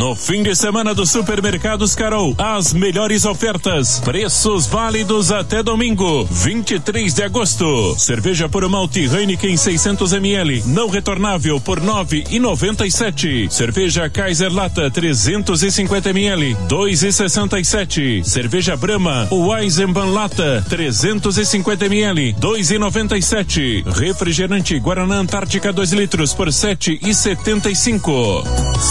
No fim de semana do Supermercados Carol, as melhores ofertas, preços válidos até domingo, 23 de agosto. Cerveja puro malte Heineken 600 ml, não retornável por R$ 9,97. Cerveja Kaiser Lata 350 ml, 2,67. Cerveja Brahma Weizenban Lata 350 ml, 2,97. Refrigerante Guaraná Antártica 2 litros por R$ 7,75.